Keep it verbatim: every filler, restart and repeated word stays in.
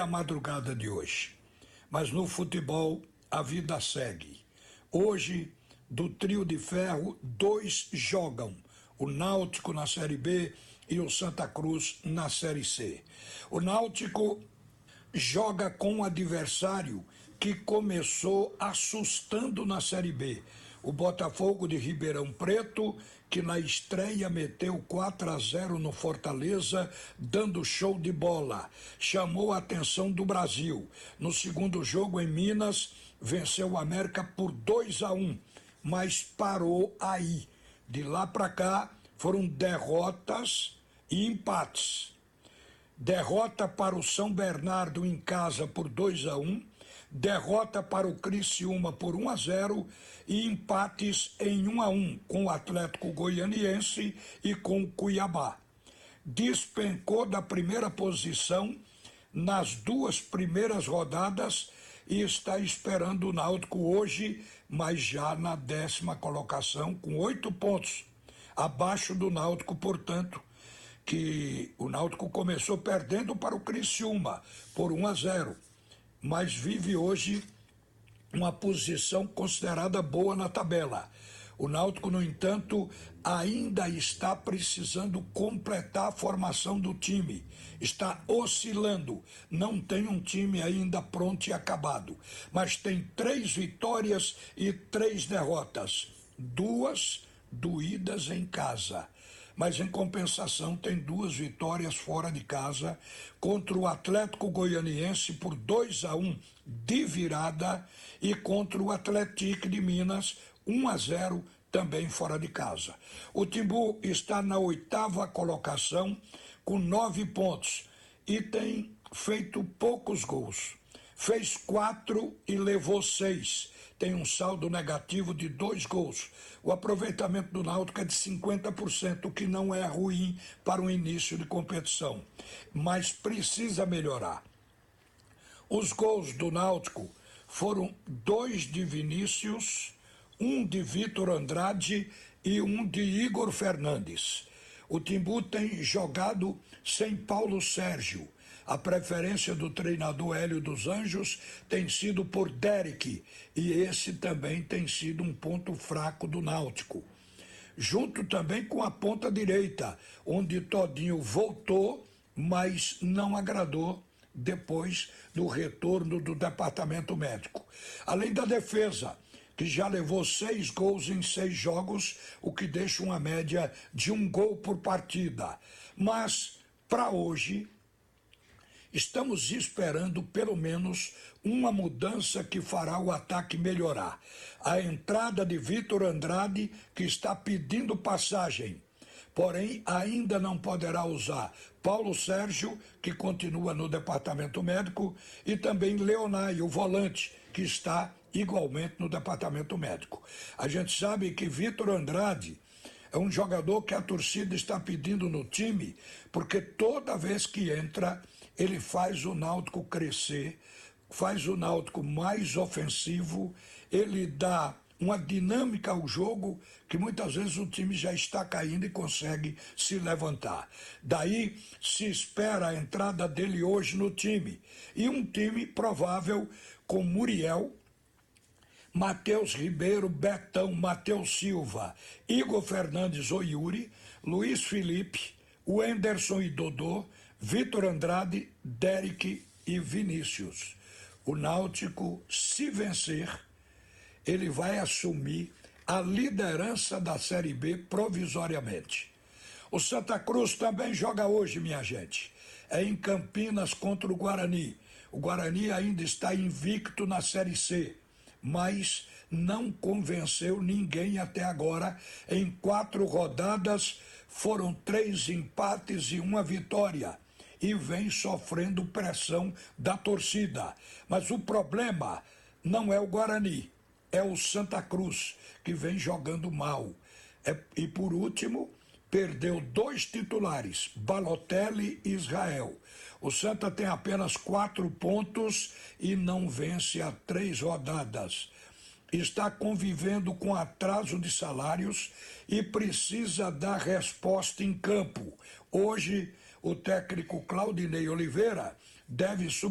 a madrugada de hoje. Mas no futebol a vida segue. Hoje, do trio de ferro, dois jogam. O Náutico na Série B e o Santa Cruz na Série C. O Náutico joga com um adversário que começou assustando na Série B. O Botafogo de Ribeirão Preto, que na estreia meteu quatro a zero no Fortaleza, dando show de bola. Chamou a atenção do Brasil. No segundo jogo em Minas, venceu o América por dois a um, mas parou aí. De lá para cá foram derrotas e empates. Derrota para o São Bernardo em casa por dois a um, derrota para o Criciúma por um a zero e empates em um a um com o Atlético Goianiense e com o Cuiabá. Despencou da primeira posição nas duas primeiras rodadas e está esperando o Náutico hoje, mas já na décima colocação com oito pontos, abaixo do Náutico, portanto, que o Náutico começou perdendo para o Criciúma por um a zero, mas vive hoje uma posição considerada boa na tabela. O Náutico, no entanto, ainda está precisando completar a formação do time. Está oscilando, não tem um time ainda pronto e acabado, mas tem três vitórias e três derrotas, duas doídas em casa. Mas em compensação tem duas vitórias fora de casa contra o Atlético Goianiense por dois a um de virada e contra o Atlético de Minas um a zero também fora de casa. O Timbu está na oitava colocação com nove pontos e tem feito poucos gols. Fez quatro e levou seis. Tem um saldo negativo de dois gols. O aproveitamento do Náutico é de cinquenta por cento, o que não é ruim para o início de competição, mas precisa melhorar. Os gols do Náutico foram dois de Vinícius, um de Vitor Andrade e um de Igor Fernandes. O Timbu tem jogado sem Paulo Sérgio. A preferência do treinador Hélio dos Anjos tem sido por Derek, e esse também tem sido um ponto fraco do Náutico. Junto também com a ponta direita, onde Todinho voltou, mas não agradou depois do retorno do departamento médico. Além da defesa, que já levou seis gols em seis jogos, o que deixa uma média de um gol por partida. Mas, para hoje, estamos esperando pelo menos uma mudança que fará o ataque melhorar. A entrada de Vitor Andrade, que está pedindo passagem, porém ainda não poderá usar Paulo Sérgio, que continua no departamento médico, e também Leonai, o volante, que está igualmente no departamento médico. A gente sabe que Vitor Andrade é um jogador que a torcida está pedindo no time, porque toda vez que entra, ele faz o Náutico crescer, faz o Náutico mais ofensivo, ele dá uma dinâmica ao jogo que muitas vezes o time já está caindo e consegue se levantar. Daí se espera a entrada dele hoje no time. E um time provável com Muriel, Matheus Ribeiro, Betão, Matheus Silva, Igor Fernandes ou Yuri, Luiz Felipe, Wenderson e Dodô, Vitor Andrade, Derek e Vinícius. O Náutico, se vencer, ele vai assumir a liderança da Série B provisoriamente. O Santa Cruz também joga hoje, minha gente. É em Campinas contra o Guarani. O Guarani ainda está invicto na Série C, mas não convenceu ninguém até agora. Em quatro rodadas foram três empates e uma vitória, e vem sofrendo pressão da torcida. Mas o problema não é o Guarani, é o Santa Cruz, que vem jogando mal. É, e por último, perdeu dois titulares, Balotelli e Israel. O Santa tem apenas quatro pontos e não vence há três rodadas. Está convivendo com atraso de salários e precisa dar resposta em campo. Hoje, o técnico Claudinei Oliveira deve substituir